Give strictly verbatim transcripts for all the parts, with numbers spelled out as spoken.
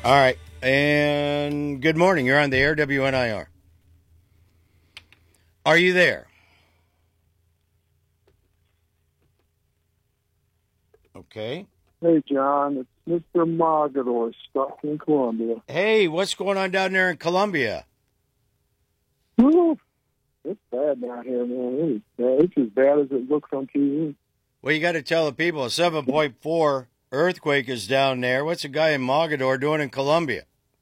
All right. And good morning. You're on the air, W N I R. Are you there? Okay. Hey, John. It's Mister Mogador, stuck in Columbia. Hey, what's going on down there in Columbia? Whew. It's bad down here, man. It is bad. It's as bad as it looks on T V. Well, you got to tell the people a seven point four earthquake is down there. What's a guy in Mogador doing in Columbia?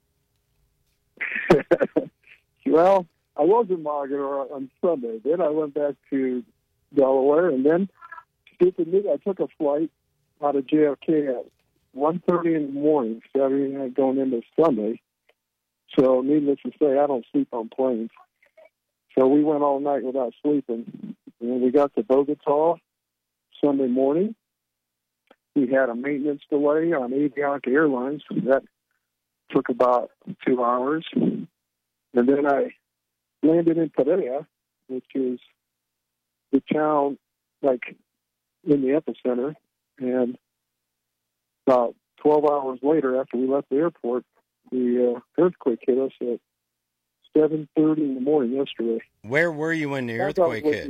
Well, I was in Mogador on Sunday. Then I went back to Delaware, and then stupid me, I took a flight out of J F K at one thirty in the morning, Saturday night going into Sunday. So needless to say, I don't sleep on planes. So we went all night without sleeping. And we got to Bogota Sunday morning. We had a maintenance delay on Avianca Airlines. That took about two hours. And then I landed in Pereira, which is the town, like, in the epicenter. And about twelve hours later, after we left the airport, the uh, earthquake hit us at seven thirty in the morning yesterday. Where were you when the earthquake hit?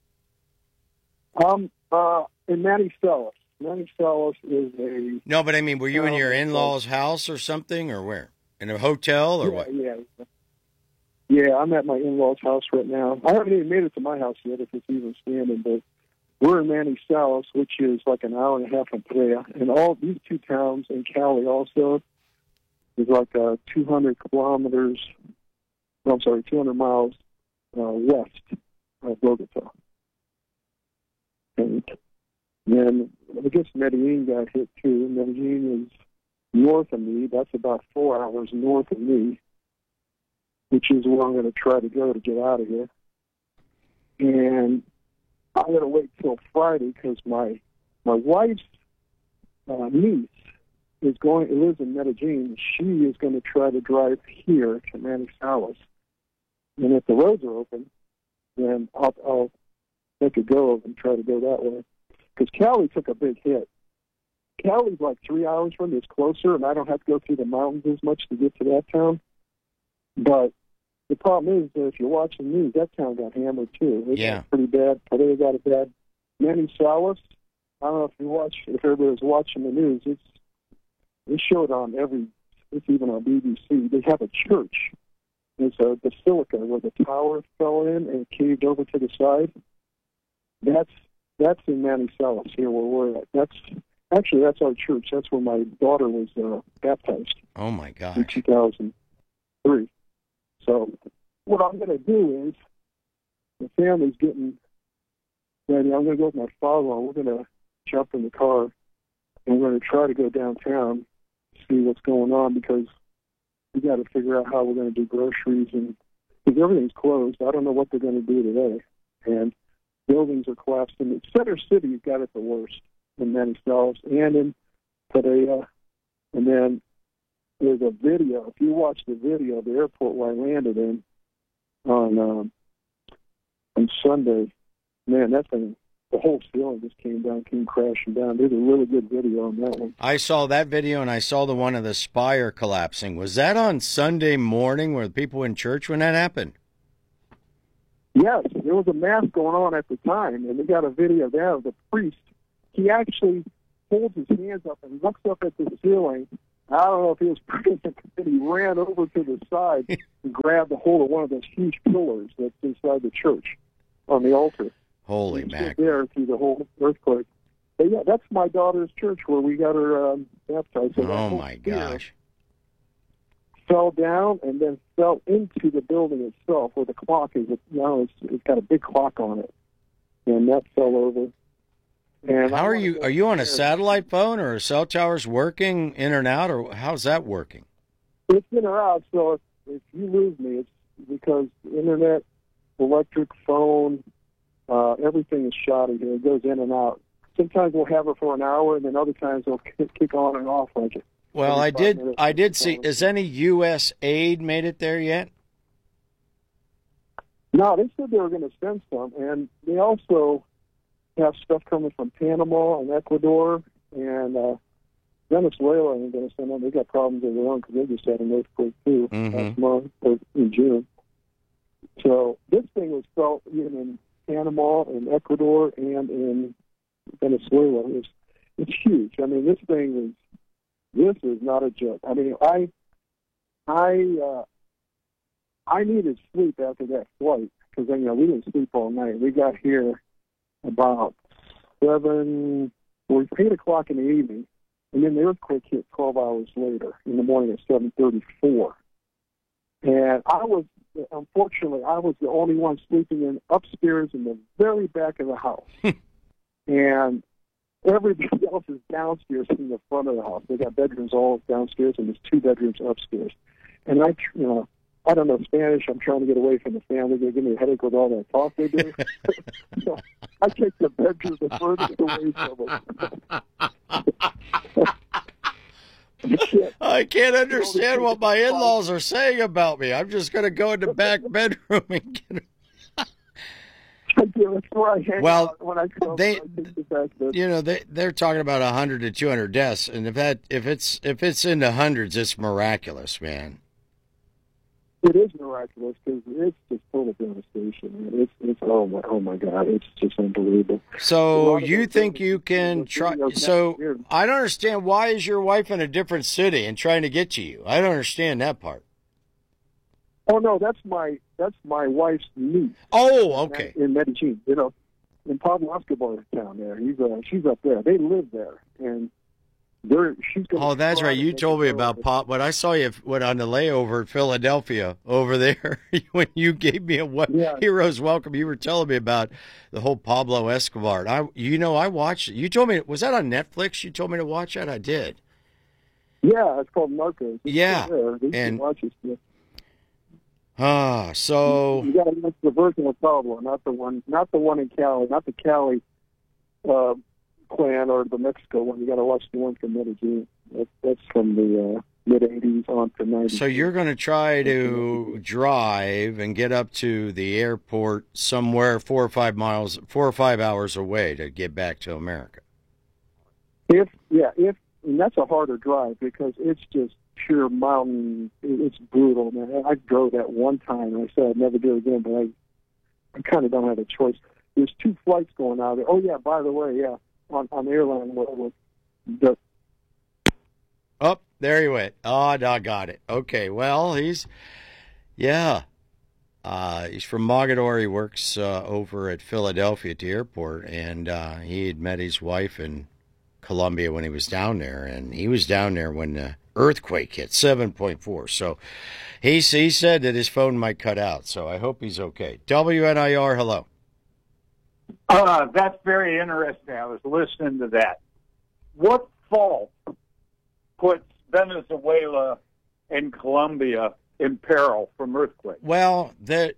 Um, uh, in Manisalos. Manisalos is a... No, but I mean, were you in your in-laws' house or something, or where? In a hotel, or yeah, what? Yeah, yeah. I'm at my in-laws' house right now. I haven't even made it to my house yet, if it's even standing, but we're in Manisalos, which is like an hour and a half from Pereira. And all these two towns, and Cali also, is like uh, two hundred kilometers, no, I'm sorry, two hundred miles uh, west of Bogota. And then I guess Medellin got hit too. Medellin is north of me. That's about four hours north of me, which is where I'm going to try to go to get out of here. And I'm going to wait till Friday because my my wife's uh, niece is going, lives in Medellin. She is going to try to drive here to Manizales. And if the roads are open, then I'll, I'll make a go of and try to go that way. Because Cali took a big hit. Cali's like three hours from me. It's closer, and I don't have to go through the mountains as much to get to that town. But the problem is that if you watch the news, that town got hammered too. It Yeah. got pretty bad. Pereira got it bad. Manisalos, I don't know if you watch, if everybody was watching the news, it's it showed on every, it's even on B B C. They have a church. It's a basilica where the tower fell in and caved over to the side. That's that's in Manisalos here where we're at. That's actually that's our church. That's where my daughter was uh, baptized. Oh my gosh! In two thousand three. So what I'm going to do is the family's getting ready. I'm going to go with my father-in-law. We're going to jump in the car and we're going to try to go downtown, see what's going on because we got to figure out how we're going to do groceries and because everything's closed. I don't know what they're going to do today. And buildings are collapsing. Center City's got it the worst in Manizales and in Pereira. And then there's a video. If you watch the video of the airport where I landed in on um, on Sunday, man, that thing, the whole ceiling just came down, came crashing down. There's a really good video on that one. I saw that video, and I saw the one of the spire collapsing. Was that on Sunday morning where people in church when that happened? Yes, there was a mass going on at the time, and we got a video there of the priest. He actually holds his hands up and looks up at the ceiling. I don't know if he was praying, but he ran over to the side and grabbed a hold of one of those huge pillars that's inside the church on the altar. Holy mackerel. There through the whole earthquake. But yeah, that's my daughter's church where we got her um, baptized. So oh my gosh. Fell down and then fell into the building itself where the clock is. You know, it's, it's got a big clock on it. And that fell over. And how are you? Are you on a satellite phone or are cell towers working in and out, or how's that working? It's in or out. So if, if you lose me, it's because internet, electric, phone, uh, everything is shoddy here. It goes in and out. Sometimes we'll have it for an hour, and then other times it'll kick on and off like it. Well, I did. I did see. Has any U S aid made it there yet? No, they said they were going to send some, and they also have stuff coming from Panama and Ecuador, and uh, Venezuela ain't going to send them. They got problems of their own because they just had an earthquake too Mm-hmm. last month or in June. So this thing was felt even in Panama and Ecuador and in Venezuela. It's it's huge. I mean, this thing is this is not a joke. I mean, I I uh, I needed sleep after that flight because you know we didn't sleep all night. We got here about seven, or eight o'clock in the evening, and then the earthquake hit twelve hours later in the morning at seven thirty-four. And I was, unfortunately, I was the only one sleeping in upstairs in the very back of the house. And everybody else is downstairs in the front of the house. They got bedrooms all downstairs, and there's two bedrooms upstairs. And I, you know, I don't know Spanish. I'm trying to get away from the family. They give me a headache with all that talk they do. So I take the bedroom the furthest away from them. I can't, I can't understand what my in-laws are saying about me. I'm just going to go in the back bedroom and get I do. That's where I hang Well, out when I come. they- I take the back bedroom. You know, they they're talking about one hundred to two hundred deaths, and if that if it's if it's in the hundreds, it's miraculous, man. It is miraculous because it's just total devastation. Man. It's it's oh my oh my god, it's just unbelievable. A So lot of you those think videos- you can those try? videos So next year. I don't understand, why is your wife in a different city and trying to get to you? I don't understand that part. Oh no, that's my that's my wife's niece. Oh, okay. In Medellin, you know, in Pablo Escobar's town there. He's uh, she's up there. They live there, and they're she's going. Oh, that's right. You told me about Pop. When I saw you when on the layover in Philadelphia over there, when you gave me a what, Yeah. hero's welcome, you were telling me about the whole Pablo Escobar. And I, you know, I watched. You told me, was that on Netflix? You told me to watch that. I did. Yeah, it's called Narcos. It's Yeah, still there. They can and- watch it. Yeah. Ah, so You got to look the version of Pablo, not the one, not the one in Cali, not the Cali uh, clan or the Mexico one. You got to watch the one from Medellin. That's, that's from the uh, mid eighties on to nineties. so you're going to try to drive and get up to the airport somewhere four or five miles, four or five hours away to get back to America. If yeah, if and that's a harder drive because it's just pure mountain. It- It's brutal, man. I drove that one time, and I said I'd never do it again, but I, I kind of don't have a choice. There's two flights going out there. Oh yeah, by the way, yeah, on on the airline with, with the Oh, there he went. Oh, no, I got it. Okay, well, he's, yeah. Uh, he's from Mogador. He works uh, over at Philadelphia at the airport, and uh, he had met his wife in Colombia when he was down there, and he was down there when the earthquake hit, seven point four. So he, he said that his phone might cut out, so I hope he's okay. W N I R, hello. Uh, that's very interesting. I was listening to that. What fault puts Venezuela and Colombia in peril from earthquakes? Well, the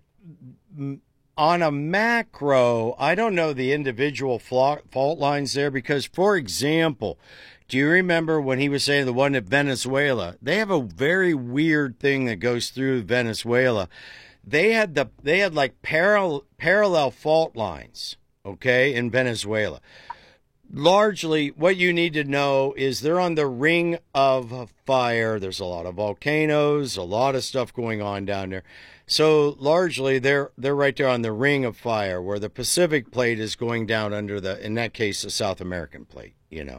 on a macro, I don't know the individual flaw, fault lines there because, for example, do you remember when he was saying the one at Venezuela? They have a very weird thing that goes through Venezuela. They had the they had like parallel parallel fault lines, okay, in Venezuela. Largely, what you need to know is they're on the ring of fire. There's a lot of volcanoes, a lot of stuff going on down there. So largely, they're they're right there on the ring of fire, where the Pacific plate is going down under the, in that case, the South American plate. You know.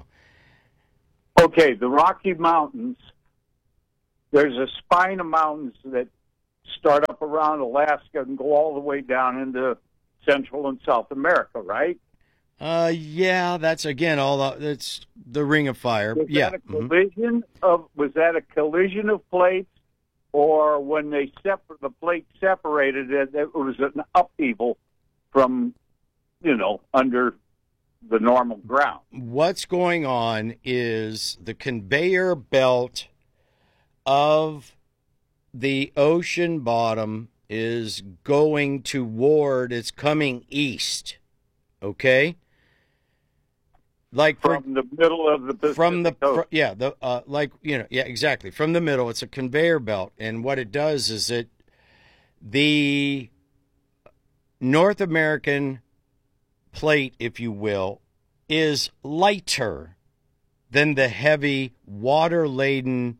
Okay, the Rocky Mountains, there's a spine of mountains that start up around Alaska and go all the way down into Central and South America, right? Uh, yeah, that's again all the, that's the ring of fire. Was Yeah. that a mhm. collision of was that a collision of plates, or when they separ- the plates separated, it, it was an upheaval from, you know, under the normal ground? What's going on is the conveyor belt of the ocean bottom is going toward, it's coming east. Okay? Like for, From the middle of the Pacific from the Ocean. fr- yeah, the uh like, you know, yeah, exactly. From the middle, it's a conveyor belt, and what it does is it the North American plate, if you will, is lighter than the heavy water-laden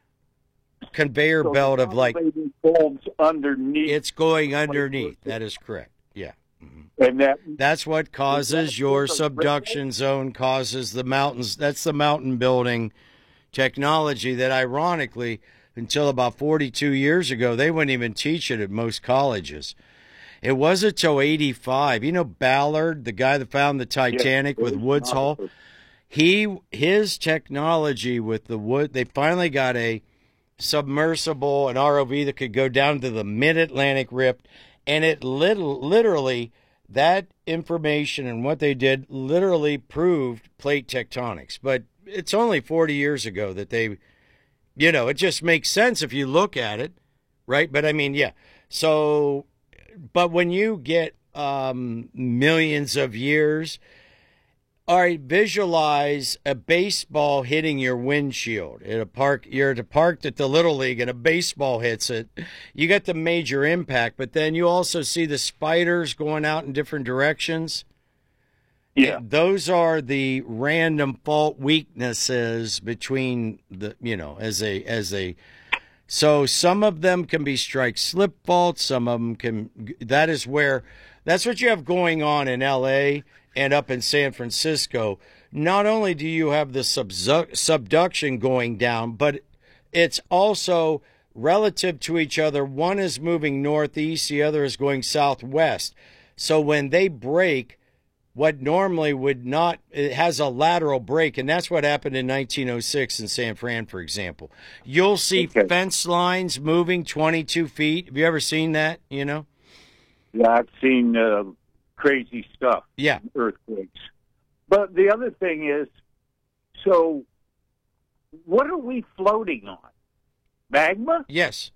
conveyor So belt the of like lady folds underneath. it's going underneath. That is correct. Yeah. and that That's what causes that your just a subduction zone, causes the mountains. That's the mountain building technology that, ironically, until about forty-two years ago, they wouldn't even teach it at most colleges. It wasn't until eighty-five. You know Ballard, the guy that found the Titanic Yes, with Woods Hole? He, his technology with the wood, they finally got a submersible, an R O V that could go down to the mid-Atlantic Rip, and it little, literally, that information and what they did literally proved plate tectonics. But it's only forty years ago that they, you know, it just makes sense if you look at it, right? But I mean, yeah. So, but when you get um, millions of years, all right, visualize a baseball hitting your windshield at a park. You're at a park at the Little League and a baseball hits it. You get the major impact, but then you also see the spiders going out in different directions. Yeah. And those are the random fault weaknesses between the, you know, as a, as a, so some of them can be strike slip faults. Some of them can, that is where, that's what you have going on in L A and up in San Francisco. Not only do you have the subsu- subduction going down, but it's also relative to each other. One is moving northeast, the other is going southwest. So when they break, what normally would not, it has a lateral break, and that's what happened in nineteen oh six in San Fran, for example. You'll see Okay. fence lines moving twenty-two feet. Have you ever seen that, you know? Yeah, I've seen uh, crazy stuff. Yeah. Earthquakes. But the other thing is, so what are we floating on? Magma? Yes.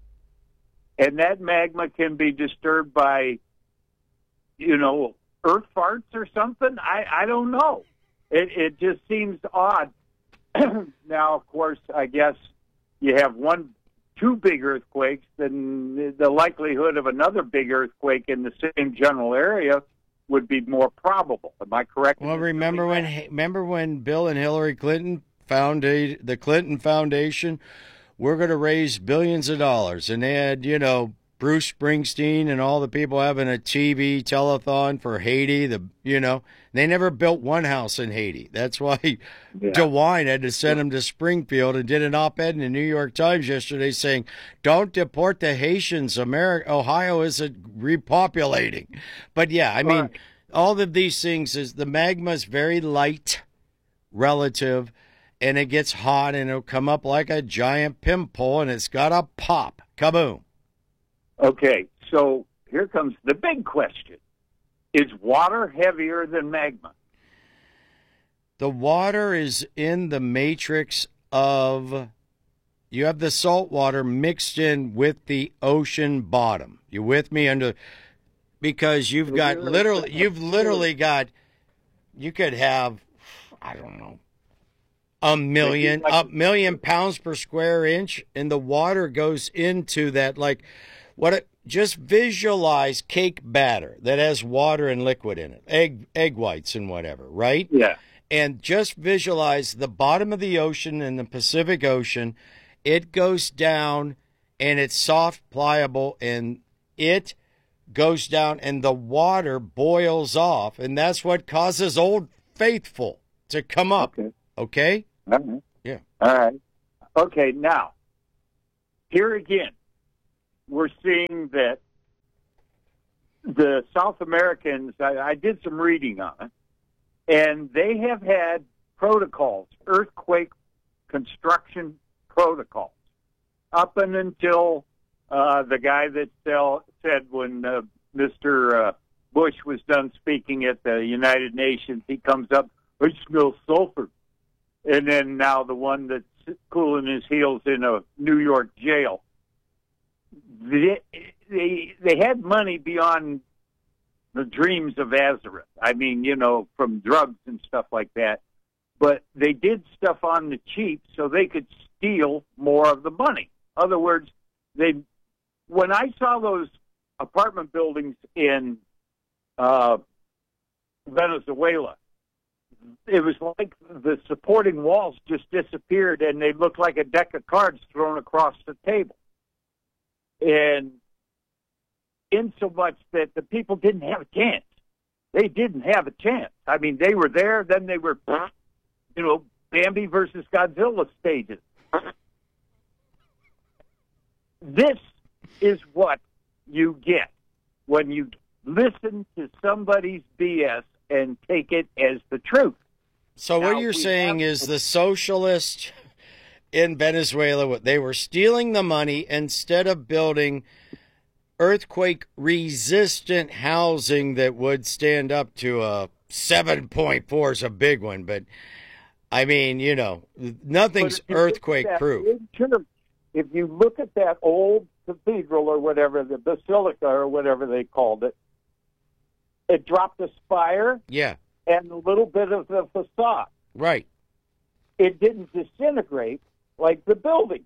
And that magma can be disturbed by, you know, earth farts or something? I, I don't know. It, it just seems odd. Now, of course, I guess you have one, two big earthquakes, then the likelihood of another big earthquake in the same general area would be more probable. Am I correct? in Well, remember assuming when that? remember when Bill and Hillary Clinton founded the Clinton Foundation? We're going to raise billions of dollars, and they had, you know, Bruce Springsteen and all the people having a T V telethon for Haiti. The you know they never built one house in Haiti. That's why Yeah. DeWine had to send him to Springfield and did an op-ed in the New York Times yesterday saying, "Don't deport the Haitians. America, Ohio isn't repopulating." But yeah, I mean, Right. all of these things is the magma is very light, relative, and it gets hot and it'll come up like a giant pimple and it's got a pop, kaboom. Okay, so here comes the big question. Is water heavier than magma? The water is in the matrix of, you have the salt water mixed in with the ocean bottom. You with me? Under, because you've got literally, you've literally got, you could have, I don't know, a million, a million pounds per square inch, and the water goes into that. Like, what? It, just visualize cake batter that has water and liquid in it, egg, egg whites and whatever, right? Yeah. And just visualize the bottom of the ocean in the Pacific Ocean. It goes down, and it's soft, pliable, and it goes down, and the water boils off, and that's what causes Old Faithful to come up. Okay. Okay? All right. Yeah. All right. Okay, now, here again, we're seeing that the South Americans, I, I did some reading on it, and they have had protocols, earthquake construction protocols, up and until uh, the guy that tell, said when uh, Mister Uh, Bush was done speaking at the United Nations, he comes up, I smell sulfur. And then now the one that's cooling his heels in a New York jail. They, they, they had money beyond the dreams of Azareth. I mean, you know, from drugs and stuff like that. But they did stuff on the cheap so they could steal more of the money. In other words, they, when I saw those apartment buildings in uh, Venezuela, it was like the supporting walls just disappeared, and they looked like a deck of cards thrown across the table. And in so much that the people didn't have a chance. They didn't have a chance. I mean, they were there, then they were, you know, Bambi versus Godzilla stages. This is what you get when you listen to somebody's B S and take it as the truth. So Now, what you're we saying have- is the socialists in Venezuela, what they were stealing the money instead of building earthquake-resistant housing that would stand up to a seven point four is a big one, but I mean, you know, nothing's But if you look at earthquake-proof. that big church, if you look at that old cathedral or whatever, the basilica or whatever they called it, it dropped a spire Yeah, and a little bit of the facade. right. It didn't disintegrate like the building.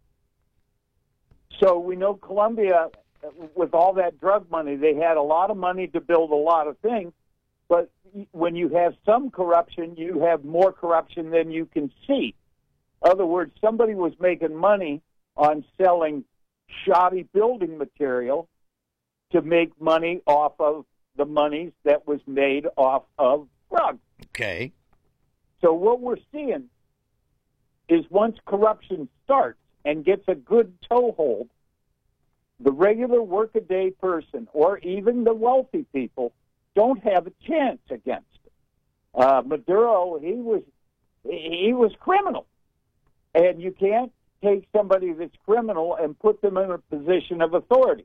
So we know Colombia, with all that drug money, they had a lot of money to build a lot of things, but when you have some corruption, you have more corruption than you can see. In other words, somebody was making money on selling shoddy building material to make money off of the monies that was made off of drugs. Okay. So what we're seeing is once corruption starts and gets a good toehold, the regular workaday person or even the wealthy people don't have a chance against it. Uh, Maduro, he was he was criminal, and you can't take somebody that's criminal and put them in a position of authority.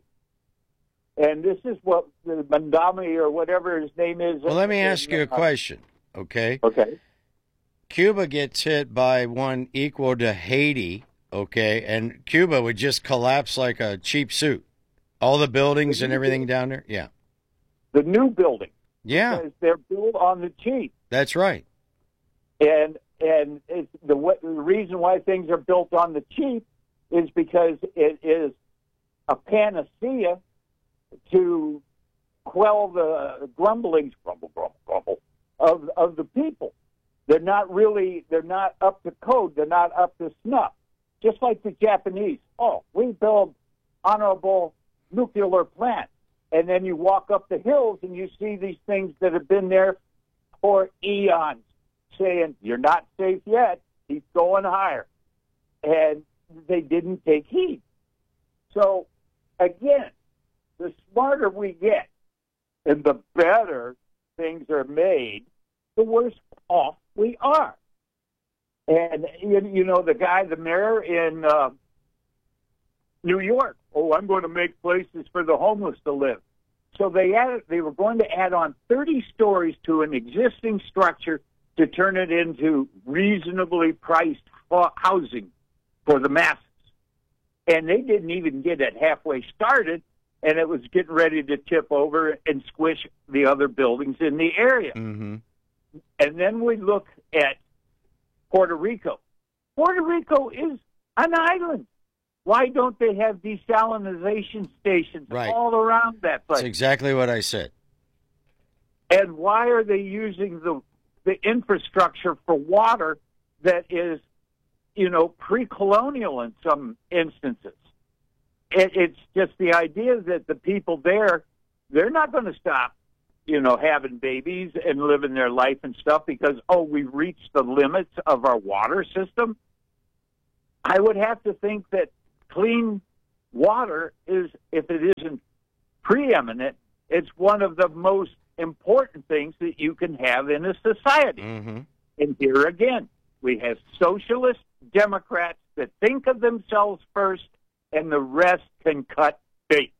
And this is what the Mandami or whatever his name is. Well, let me in, ask you a uh, question, okay? Okay. Cuba gets hit by one equal to Haiti, okay, and Cuba would just collapse like a cheap suit. All the buildings and everything down there, yeah, The new building, yeah, because they're built on the cheap. that's right. And and it's the, the reason why things are built on the cheap is because it is a panacea to quell the grumblings, grumble, grumble, grumble of of the people. They're not really, they're not up to code. They're not up to snuff. Just like the Japanese. Oh, we build honorable nuclear plants. And then you walk up the hills and you see these things that have been there for eons, saying, you're not safe yet. Keep going higher. And they didn't take heed. So, again, the smarter we get and the better things are made, the worse off we are. And, you, you know, the guy, the mayor in uh, New York, oh, I'm going to make places for the homeless to live. So they added, they were going to add on thirty stories to an existing structure to turn it into reasonably priced housing for the masses. And they didn't even get it halfway started, and it was getting ready to tip over and squish the other buildings in the area. Mm-hmm. And then we look at Puerto Rico. Puerto Rico is an island. Why don't they have desalination stations Right. all around that place? That's exactly what I said. And why are they using the the infrastructure for water that is, you know, pre-colonial in some instances? It, it's just the idea that the people there, they're not going to stop, you know, having babies and living their life and stuff because, oh, we've reached the limits of our water system. I would have to think that clean water is, if it isn't preeminent, it's one of the most important things that you can have in a society. Mm-hmm. And here again, we have socialist Democrats that think of themselves first and the rest can cut bait.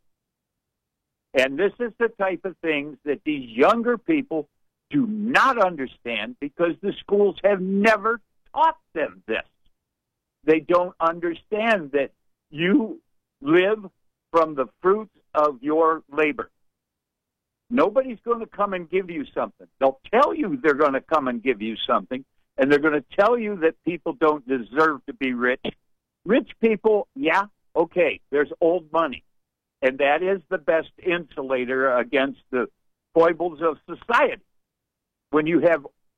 And this is the type of things that these younger people do not understand because the schools have never taught them this. They don't understand that you live from the fruits of your labor. Nobody's going to come and give you something. They'll tell you they're going to come and give you something, and they're going to tell you that people don't deserve to be rich. Rich people, yeah, okay, there's old money, and that is the best insulator against the foibles of society. When you have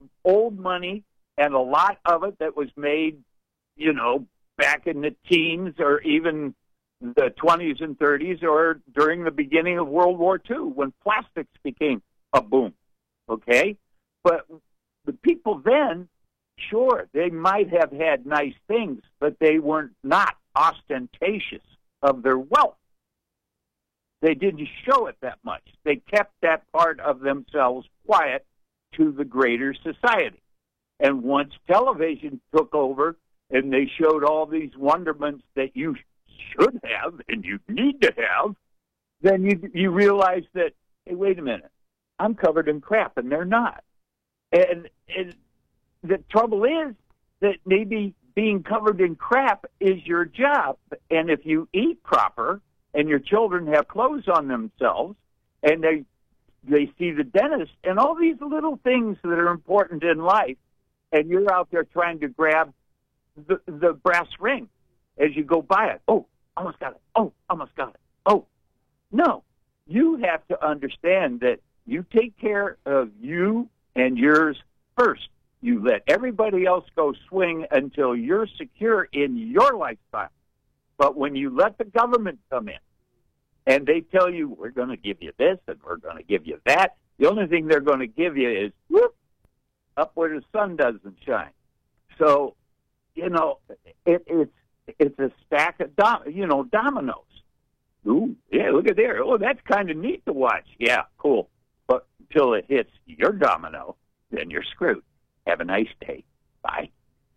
old money, and a lot of it that was made, you know, back in the teens or even the twenties and thirties or during the beginning of World War Two when plastics became a boom, okay? But the people then, sure, they might have had nice things, but they weren't not ostentatious of their wealth. They didn't show it that much. They kept that part of themselves quiet to the greater society. And once television took over and they showed all these wonderments that you should have and you need to have, then you you realize that, hey, wait a minute, I'm covered in crap and they're not. And, and the trouble is that maybe being covered in crap is your job. And if you eat proper and your children have clothes on themselves and they they see the dentist and all these little things that are important in life, and you're out there trying to grab the, the brass ring as you go by it. Oh, almost got it. Oh, almost got it. Oh, no. You have to understand that you take care of you and yours first. You let everybody else go swing until you're secure in your lifestyle. But when you let the government come in and they tell you, we're going to give you this and we're going to give you that, the only thing they're going to give you is, whoop, up where the sun doesn't shine. So, you know, it, it's it's a stack of dom- you know dominoes. Ooh, yeah, look at there. Oh, that's kind of neat to watch. Yeah, cool. But until it hits your domino, then you're screwed. Have a nice day. Bye.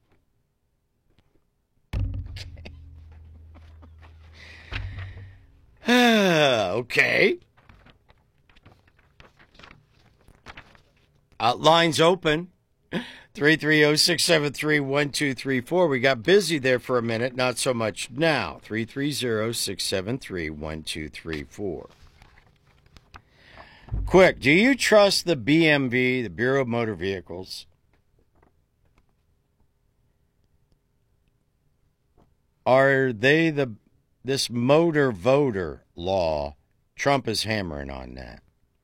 Okay. Uh, lines open. three three zero, six seven three, one two three four. We got busy there for a minute, not so much now. three three zero, six seven three, one two three four. Quick, do you trust the B M V, the Bureau of Motor Vehicles? Are they the this motor voter law? Trump is hammering on that.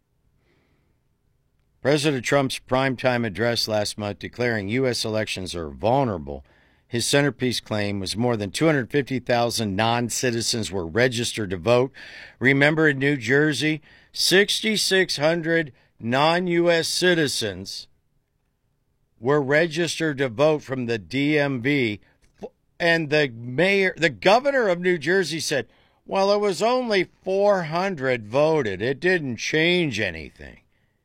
President Trump's primetime address last month declaring U S elections are vulnerable. His centerpiece claim was more than two hundred fifty thousand non-citizens were registered to vote. Remember, in New Jersey, six thousand six hundred non-U S citizens were registered to vote from the D M V. And the mayor, the governor of New Jersey said, well, it was only four hundred voted. It didn't change anything.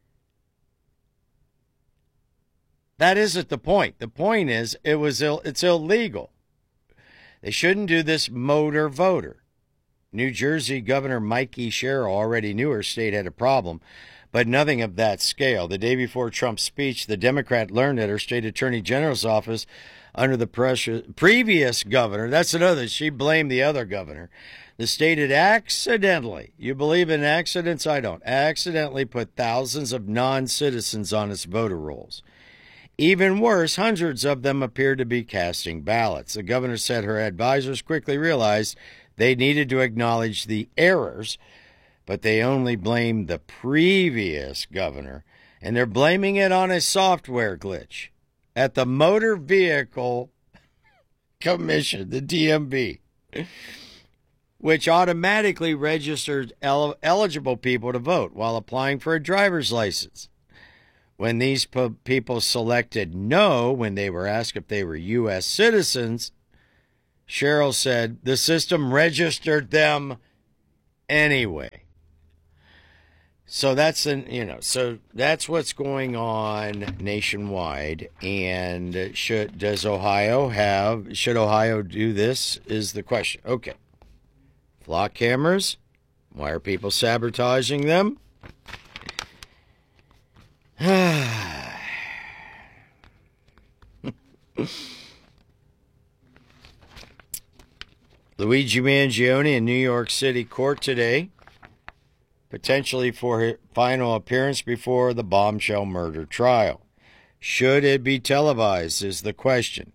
That isn't the point. The point is it was Ill, it's illegal. They shouldn't do this motor voter. New Jersey Governor Mikey Sherrill already knew her state had a problem, but nothing of that scale. The day before Trump's speech, the Democrat learned at her state attorney general's office under the pressure, previous governor, that's another, she blamed the other governor, the state had accidentally, you believe in accidents? I don't, accidentally put thousands of non-citizens on its voter rolls. Even worse, hundreds of them appeared to be casting ballots. The governor said her advisors quickly realized they needed to acknowledge the errors, but they only blamed the previous governor, and they're blaming it on a software glitch at the Motor Vehicle Commission, the D M V, which automatically registered el- eligible people to vote while applying for a driver's license. When these p- people selected no when they were asked if they were U S citizens, Sherrill said the system registered them anyway. So that's an, you know, so that's what's going on nationwide. And should does Ohio have should Ohio do this is the question. Okay. Flock cameras. Why are people sabotaging them? Luigi Mangione in New York City court today, potentially for his final appearance before the bombshell murder trial. Should it be televised is the question.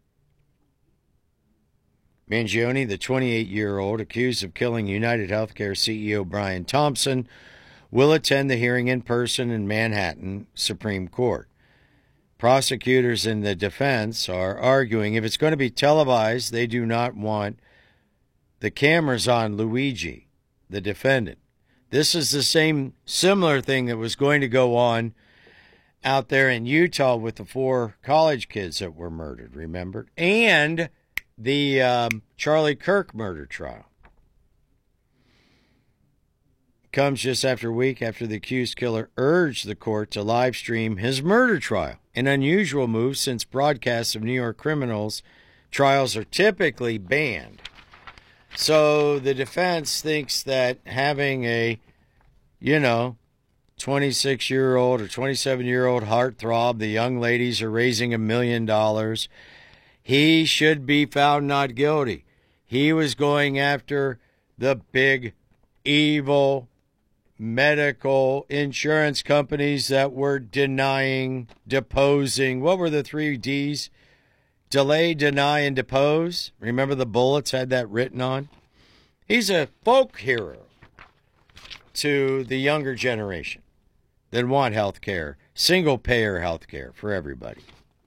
Mangione, the twenty-eight-year-old accused of killing United Healthcare C E O Brian Thompson, will attend the hearing in person in Manhattan Supreme Court. prosecutors in the defense are arguing if it's going to be televised, they do not want the cameras on Luigi, the defendant. This is the same similar thing that was going to go on out there in Utah with the four college kids that were murdered, remember? And the um, Charlie Kirk murder trial. Comes just after a week after the accused killer urged the court to live stream his murder trial. An unusual move since broadcasts of New York criminals trials are typically banned. So the defense thinks that having a, you know, twenty-six-year-old or twenty-seven-year-old heartthrob, the young ladies are raising a million dollars, he should be found not guilty. He was going after the big, evil medical insurance companies that were denying, deposing. What were the three D's? Delay, deny, and depose. Remember the bullets had that written on? He's a folk hero to the younger generation that want health care, single-payer health care for everybody.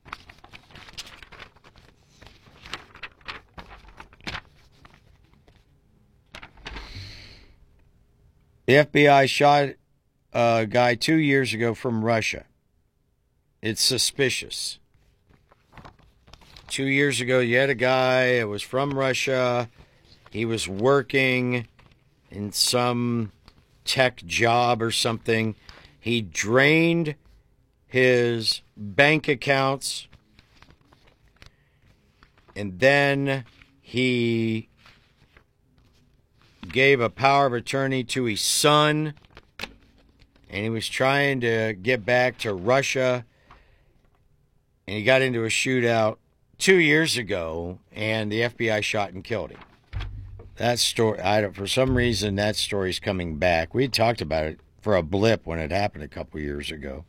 The F B I shot a guy two years ago from Russia. It's suspicious. Two years ago, you had a guy that was from Russia. He was working in some tech job or something. He drained his bank accounts, and then he gave a power of attorney to his son, and he was trying to get back to Russia, and he got into a shootout two years ago, and the F B I shot and killed him. That story, I don't, for some reason, that story's coming back. We talked about it for a blip when it happened a couple years ago.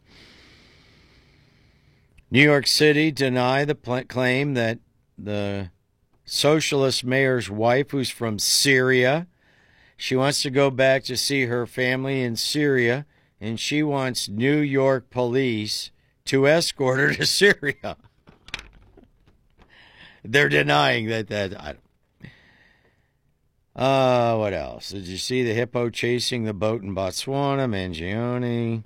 New York City denied the pl- claim that the socialist mayor's wife, who's from Syria, she wants to go back to see her family in Syria, and she wants New York police to escort her to Syria. They're denying that. That I don't. Uh, what else? Did you see the hippo chasing the boat in Botswana? Mangione.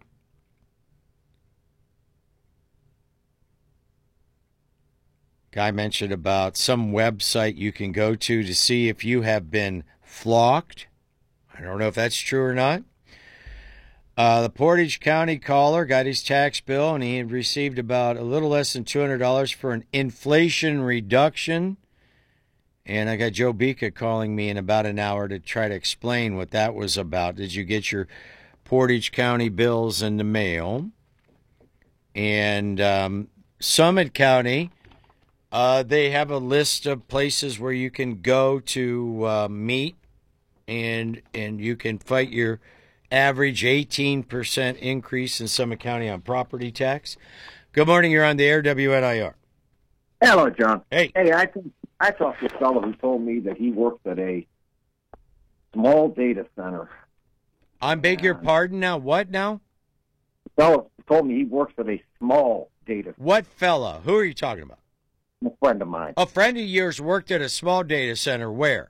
Guy mentioned about some website you can go to to see if you have been flocked. I don't know if that's true or not. Uh, the Portage County caller got his tax bill, and he had received about a little less than two hundred dollars for an inflation reduction. And I got Joe Bika calling me in about an hour to try to explain what that was about. Did you get your Portage County bills in the mail? And um, Summit County, uh, they have a list of places where you can go to uh, meet, and and you can fight your average eighteen percent increase in Summit County on property tax. Good morning. You're on the air, W N I R. Hello, John. Hey. Hey, I think I talked to a fellow who told me that he worked at a small data center. I beg your pardon now? What now? The fellow told me he works at a small data center. What fella? Who are you talking about? A friend of mine. A friend of yours worked at a small data center. Where?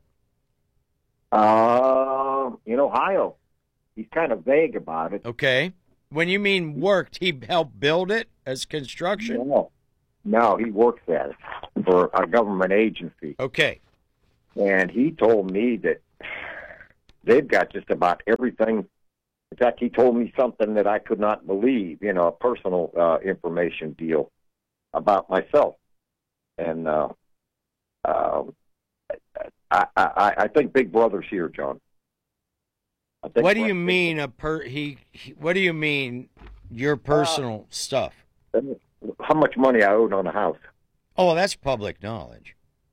Uh, in Ohio. He's kind of vague about it. Okay. When you mean worked, he helped build it as construction? No, no, he works at it for a government agency. Okay. And he told me that they've got just about everything. In fact, he told me something that I could not believe, you know, a personal uh, information deal about myself. And uh, uh, I, I, I think Big Brother's here, John. I think What do you mean a per he, he what do you mean your personal uh, stuff? How much money I owed on a house? Oh, well, that's public knowledge.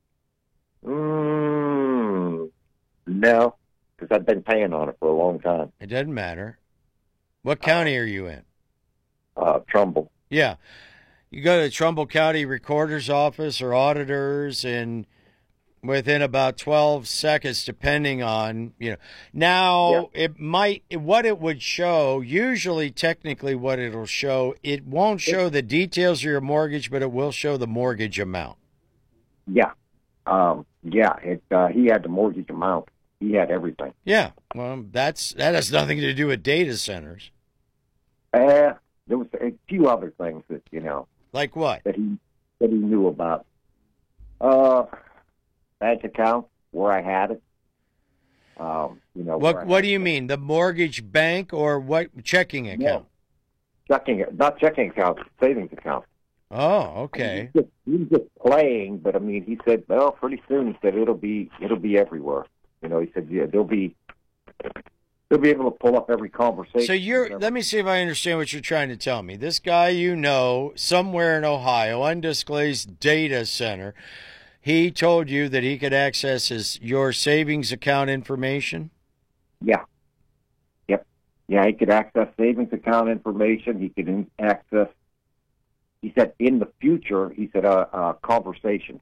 Mm, no, because I've been paying on it for a long time. It doesn't matter. What county are you in? Uh, Trumbull. Yeah. You go to the Trumbull County Recorder's Office or auditors, and within about twelve seconds, depending on, you know. Now, Yeah. it might, what it would show, usually technically what it'll show, it won't show the details of your mortgage, but it will show the mortgage amount. Yeah. Um, yeah, it, uh, he had the mortgage amount. He had everything. Yeah, well, that's that has nothing to do with data centers. Uh, there was a few other things that, you know, Like what? that he that he knew about. Uh, bank account, where I had it. Um, you know, where I What What had do you it. mean? The mortgage bank or what checking account? Checking, not checking account, savings account. Oh, okay. He was, just, he was just playing, but I mean, he said, well, pretty soon, he said, it'll be, it'll be everywhere. You know, he said, yeah, they'll be, they'll be able to pull up every conversation. So you're, let me see if I understand what you're trying to tell me. This guy you know, somewhere in Ohio, undisclosed data center, he told you that he could access his your savings account information? Yeah. Yep. Yeah, he could access savings account information. He could in- access, he said, in the future, he said, uh, uh, conversation.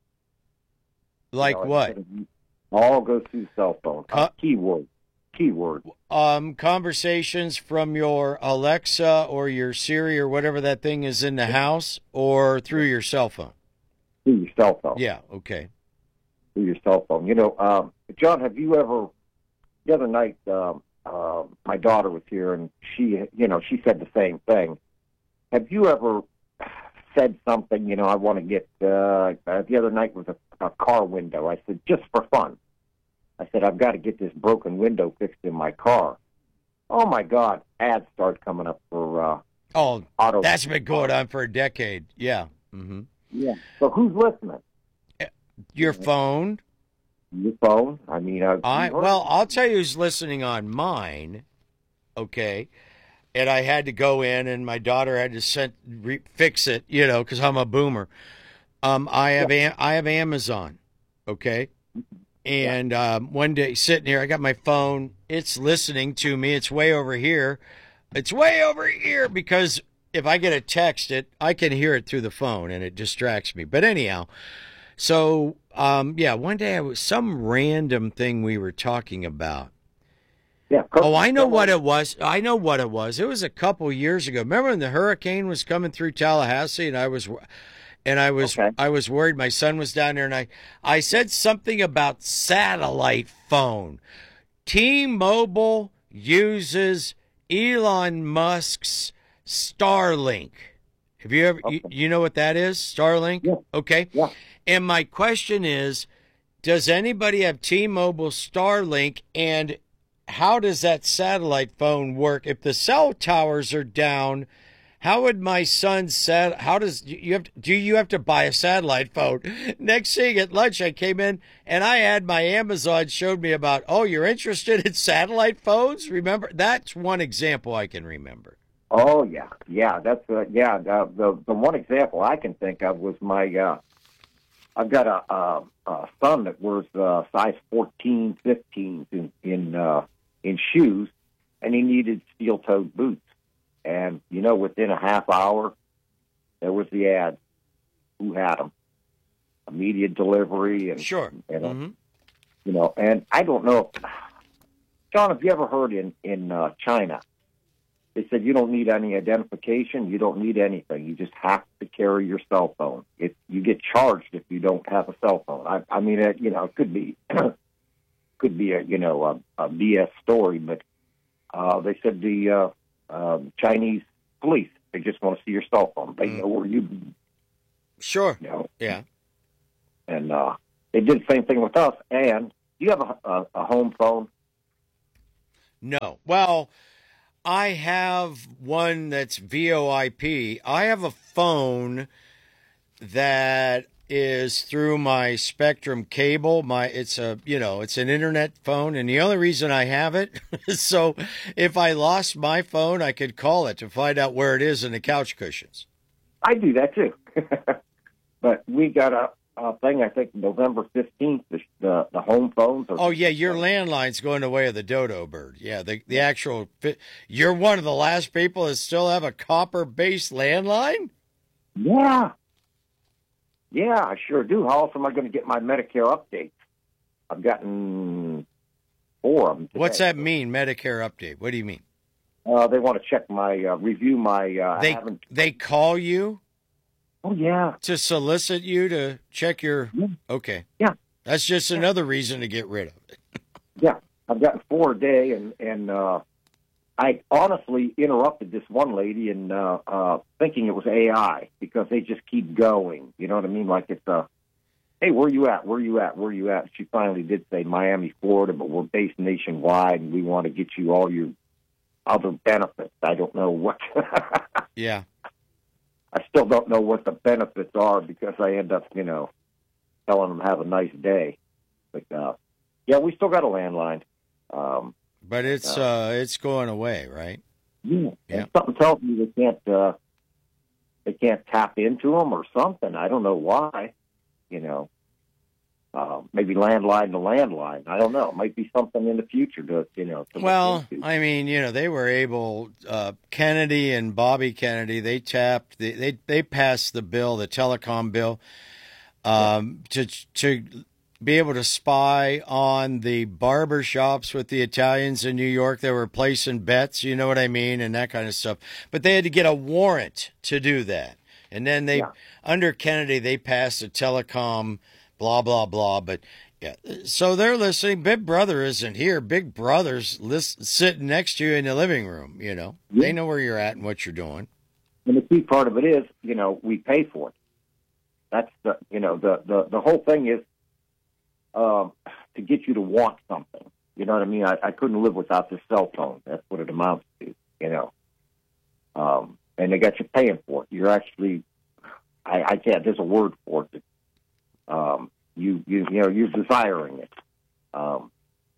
Like You know, what? instead of- All goes through cell phone. Uh, keyword. Keyword. Um, conversations from your Alexa or your Siri or whatever that thing is in the house, or through your cell phone? Through your cell phone. Yeah, okay. Through your cell phone. You know, um, John, have you ever, the other night, um, uh, my daughter was here and she, you know, she said the same thing. Have you ever said something, you know, I want to get, uh, uh, the other night was a, a car window. I said, just for fun. I said, I've got to get this broken window fixed in my car. Oh, my God. Ads start coming up for uh, Oh, auto. that's been going on for a decade. Yeah. Mm-hmm. Yeah. So who's listening? Your phone. Your phone? I mean, uh, I well, I'll tell you who's listening on mine. Okay, and I had to go in, and my daughter had to send, re, fix it, you know, because I'm a boomer. Um, I have Yeah. I have Amazon. Okay, and um, one day sitting here, I got my phone. It's listening to me. It's way over here. It's way over here because if I get a text, it I can hear it through the phone, and it distracts me. But anyhow. So, um, yeah, one day I was some random thing we were talking about. Yeah. Oh, I know what it was. I know what it was. It was a couple years ago. Remember when the hurricane was coming through Tallahassee, and I was, and I was, Okay. I was worried. My son was down there, and I, I said something about satellite phone. T-Mobile uses Elon Musk's Starlink. Have you ever, you, Okay. you know what that is? Starlink? Yeah. Okay. Yeah. And my question is, does anybody have T-Mobile Starlink, and how does that satellite phone work? If the cell towers are down, how would my son sat? How does you have? To, do you have to buy a satellite phone? Next thing at lunch, I came in and I had my Amazon showed me about. Oh, you're interested in satellite phones? Remember, that's one example I can remember. Oh yeah, yeah. That's uh, yeah. The, the the one example I can think of was my. Uh, I've got a, a, a son that wears uh, size fourteen, fifteens in in uh, in shoes, and he needed steel-toed boots. And you know, within a half hour, there was the ad. Who had them? Immediate delivery and Sure. You know, Mhm. you know. And I don't know, if, John. Have you ever heard in in uh, China? They said you don't need any identification. You don't need anything. You just have to carry your cell phone. If you get charged if you don't have a cell phone. I, I mean, it, you know, it could be could be a you know a, a B S story, but uh, they said the uh, uh, Chinese police they just want to see your cell phone. They Mm. know where you Sure. you know, Yeah. and uh, they did the same thing with us. And do you have a, a, a home phone? No. Well, I have one that's V O I P. I have a phone that is through my Spectrum cable. My it's a you know it's an internet phone, and the only reason I have it is so if I lost my phone, I could call it to find out where it is in the couch cushions. I do that too. But we got a, a thing. I think November fifteenth. The the, the home phones. Are, Oh yeah, your landline's going the way of the dodo bird. Yeah, the the actual. You're one of the last people that still have a copper-based landline. Yeah. Yeah, I sure do. How else am I going to get my Medicare updates? I've gotten four of them today. What's that mean, Medicare update? What do you mean? Uh, they want to check my, uh, review my, uh, They I haven't, they call you oh yeah. to solicit you to check your, Yeah. okay. Yeah. That's just another reason to get rid of it. Yeah. I've gotten four a day, and, and, uh, I honestly interrupted this one lady and, uh, uh, thinking it was A I because they just keep going. You know what I mean? Like it's, uh, hey, where you at? Where you at? Where you at? She finally did say Miami, Florida, but we're based nationwide, and we want to get you all your other benefits. I don't know what. Yeah. I still don't know what the benefits are because I end up, you know, telling them have a nice day. But uh, yeah, we still got a landline. Um, But it's uh, uh it's going away, right? yeah, Yeah. and something tells me they can't uh, they can't tap into them or something. I don't know why. You know, uh, maybe landline to landline. I don't know. It might be something in the future to you know. To look Well, into. I mean, you know, they were able. Uh, Kennedy and Bobby Kennedy, they tapped. They they, they passed the bill, the telecom bill, um, to to be able to spy on the barber shops with the Italians in New York that were placing bets. You know what I mean, and that kind of stuff. But they had to get a warrant to do that, and then they Yeah. under Kennedy they passed a telecom. Blah blah blah. But yeah, so they're listening. Big Brother isn't here. Big Brother's list, sitting next to you in the living room. You know, Yeah. they know where you're at and what you're doing. And the key part of it is, you know, we pay for it. That's the, you know, the, the, the whole thing is um, to get you to want something. You know what I mean? I, I couldn't live without this cell phone. That's what it amounts to, you know. Um, and they got you paying for it. You're actually, I, I can't, there's a word for it. Um, you, you, you know, you're desiring it. Um,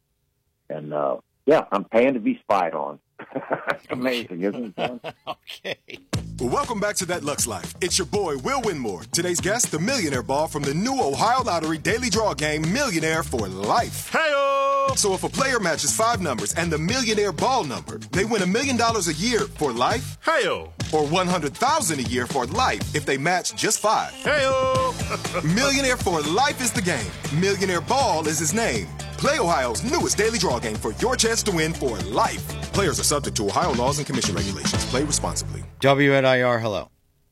and, uh, yeah, I'm paying to be spied on. It's amazing, isn't it, John? Okay. Well, welcome back to That Lux Life. It's your boy, Will Winmore. Today's guest, the Millionaire Ball from the new Ohio Lottery Daily Draw game, Millionaire for Life. Hey-o! So if a player matches five numbers and the Millionaire Ball number, they win a million dollars a year for life. Hey-o! Or one hundred thousand dollars a year for life if they match just five. Hey-o! Millionaire for Life is the game. Millionaire Ball is his name. Play Ohio's newest daily draw game for your chance to win for life. Players are subject to Ohio laws and commission regulations. Play responsibly. W N I R, hello.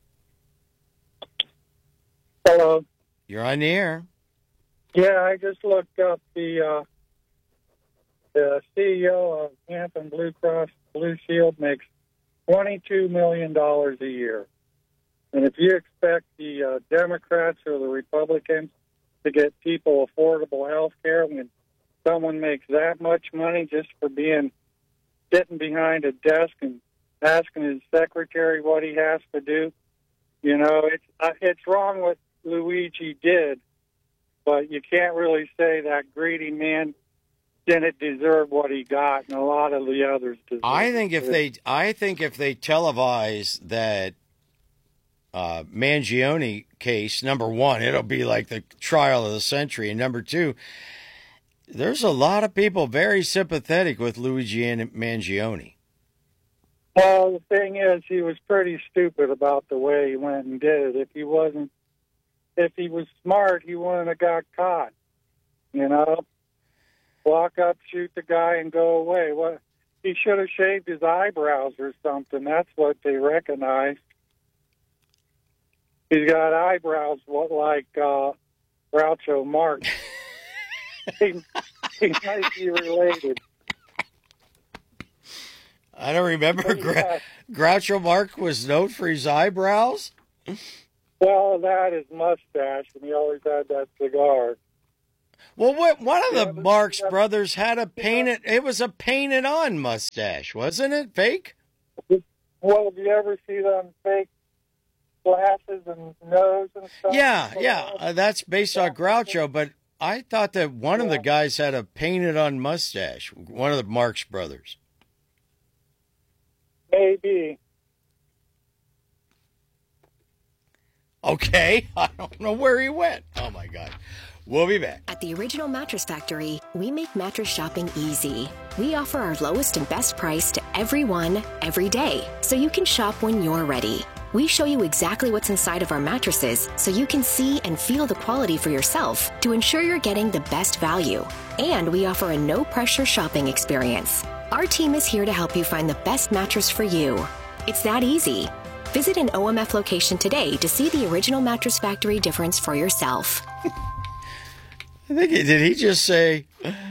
Hello. You're on the air. Yeah, I just looked up the uh, the C E O of Anthem Blue Cross Blue Shield makes twenty-two million dollars a year. And if you expect the uh, Democrats or the Republicans to get people affordable health care when someone makes that much money just for being sitting behind a desk and asking his secretary what he has to do, you know, it's uh, it's wrong what Luigi did, but you can't really say that greedy man didn't deserve what he got, and a lot of the others deserve. I think if it. they, I think if they televise that uh, Mangione case, number one, it'll be like the trial of the century, and number two, there's a lot of people very sympathetic with Luigi Mangione. Well, the thing is, he was pretty stupid about the way he went and did it. If he wasn't, if he was smart, he wouldn't have got caught. You know, walk up, shoot the guy, and go away. What? He should have shaved his eyebrows or something. That's what they recognized. He's got eyebrows what like uh, Groucho Marx. he, he might be related. I don't remember. Gra- Groucho Marx was known for his eyebrows. Well, that is mustache, and he always had that cigar. Well, what, one of the Yeah, but- Marx yeah. brothers had a painted. It was a painted-on mustache, wasn't it? Fake. Well, have you ever see them fake glasses and nose and stuff? Yeah, yeah. Uh, that's based on Groucho, but I thought that one of the Yeah. guys had a painted-on mustache. One of the Marx brothers. Maybe. Okay, I don't know where he went. Oh my God. We'll be back. At the Original Mattress Factory, we make mattress shopping easy. We offer our lowest and best price to everyone, every day, so you can shop when you're ready. We show you exactly what's inside of our mattresses so you can see and feel the quality for yourself to ensure you're getting the best value. And we offer a no-pressure shopping experience. Our team is here to help you find the best mattress for you. It's that easy. Visit an O M F location today to see the original Mattress Factory difference for yourself. I think, did he just say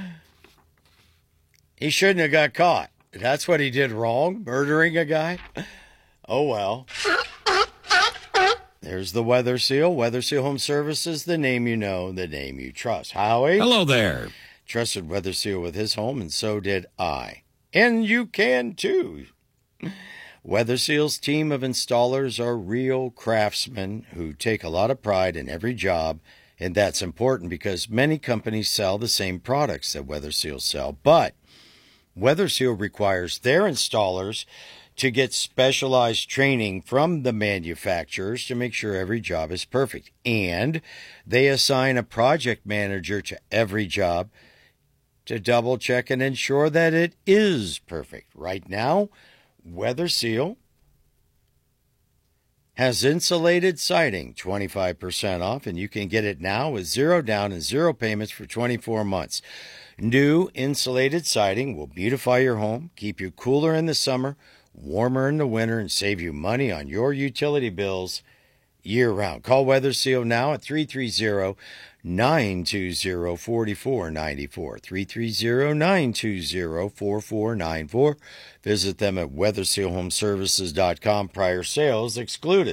he shouldn't have got caught? That's what he did wrong, murdering a guy? Oh, well. There's the Weather Seal. Weather Seal Home Services, the name you know, the name you trust. Howie? Hello there. Trusted Weather Seal with his home, and so did I. And you can, too. Weather Seal's team of installers are real craftsmen who take a lot of pride in every job, and that's important because many companies sell the same products that Weather Seal sell. But Weather Seal requires their installers to get specialized training from the manufacturers to make sure every job is perfect. And they assign a project manager to every job to double check and ensure that it is perfect. Right now, Weather Seal has insulated siding, twenty-five percent off, and you can get it now with zero down and zero payments for twenty-four months. New insulated siding will beautify your home, keep you cooler in the summer, warmer in the winter, and save you money on your utility bills year-round. Call Weather Seal now at three three zero, nine two zero, four four nine four, three three zero, nine two zero, four four nine four. Visit them at weather seal home services dot com. Prior sales excluded.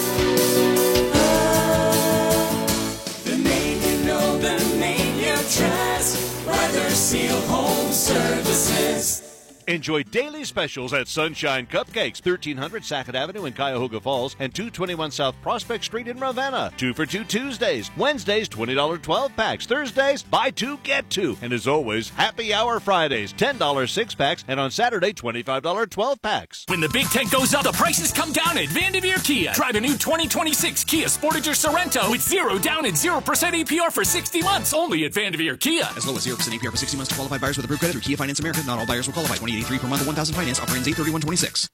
The name you know, the name you trust. Weather Seal Home Services. Enjoy daily specials at Sunshine Cupcakes, thirteen hundred Sackett Avenue in Cuyahoga Falls and two twenty-one South Prospect Street in Ravenna. Two for two Tuesdays. Wednesdays, twenty dollars twelve packs. Thursdays, buy two, get two. And as always, happy hour Fridays, ten dollars six packs. And on Saturday, twenty-five dollars twelve packs. When the big tent goes up, the prices come down at Vanderveer Kia. Try the new twenty twenty-six Kia Sportage Sorento with zero down and zero percent A P R for sixty months only at Vanderveer Kia. As low as zero percent A P R for sixty months to qualified buyers with approved credit through Kia Finance America. Not all buyers will qualify. twenty eighty-three per month or one thousand finance. Offer ends eight thirty-one twenty-six.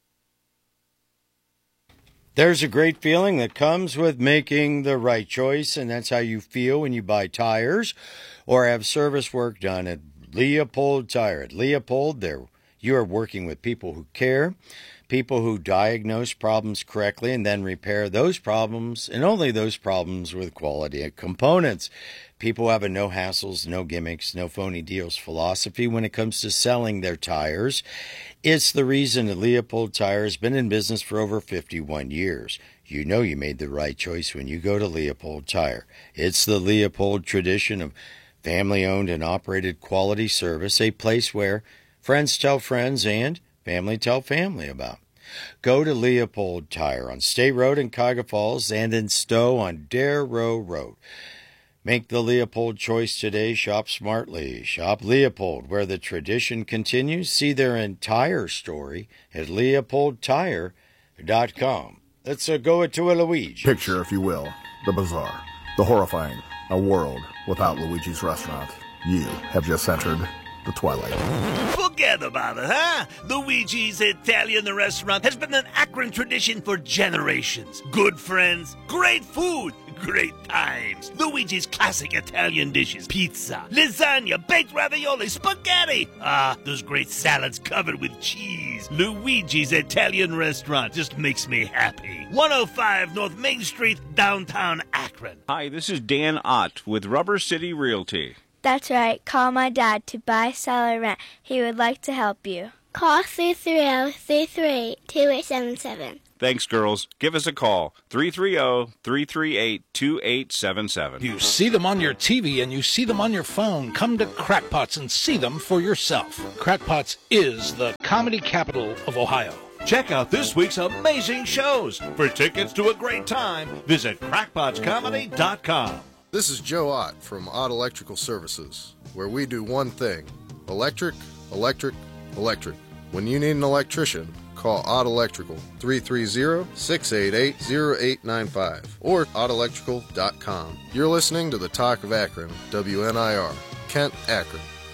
There's a great feeling that comes with making the right choice, and that's how you feel when you buy tires or have service work done at Leopold Tire. At Leopold, there you are working with people who care, people who diagnose problems correctly and then repair those problems, and only those problems with quality components. People have a no hassles, no gimmicks, no phony deals philosophy when it comes to selling their tires. It's the reason that Leopold Tire has been in business for over fifty-one years. You know you made the right choice when you go to Leopold Tire. It's the Leopold tradition of family-owned and operated quality service, a place where friends tell friends and family tell family about. Go to Leopold Tire on State Road in Cuyahoga Falls and in Stowe on Darrow Road. Make the Leopold choice today. Shop smartly. Shop Leopold, where the tradition continues. See their entire story at leopold tire dot com. Let's uh, go to a Luigi. Picture, if you will, the bizarre, the horrifying, a world without Luigi's restaurant. You have just entered the twilight. Forget about it, huh? Luigi's Italian Restaurant has been an Akron tradition for generations. Good friends, great food, great times. Luigi's classic Italian dishes: pizza, lasagna, baked ravioli, spaghetti. Ah, those great salads covered with cheese. Luigi's Italian Restaurant just makes me happy. one oh five North Main Street, downtown Akron. Hi, this is Dan Ott with Rubber City Realty. That's right. Call my dad to buy, sell, or rent. He would like to help you. Call three three zero, three three eight, two eight seven seven. Thanks, girls. Give us a call. three three zero, three three eight, two eight seven seven. You see them on your T V and you see them on your phone. Come to Crackpots and see them for yourself. Crackpots is the comedy capital of Ohio. Check out this week's amazing shows. For tickets to a great time, visit crackpots comedy dot com. This is Joe Ott from Ott Electrical Services, where we do one thing: electric, electric, electric. When you need an electrician, call Ott Electrical, three three zero, six eight eight, zero eight nine five, or ott electrical dot com. You're listening to the Talk of Akron, W N I R, Kent, Akron.